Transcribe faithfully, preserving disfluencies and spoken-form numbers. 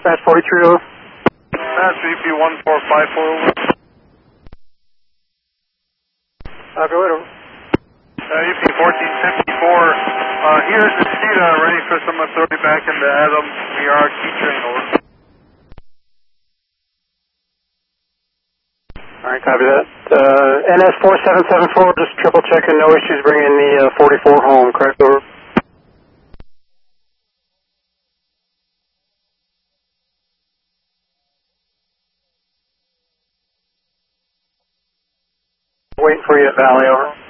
That's forty-three over. That's V P one four five four over. Uh, go ahead over. Uh, U P fourteen fifty-four, uh, here's the Cheetah, ready for some authority back into Adam. We are key train over. Alright, copy that. Uh, N S four seven seven four, just triple checking, no issues bringing the uh, forty-four home, correct, over? Waiting for you at Valley, over.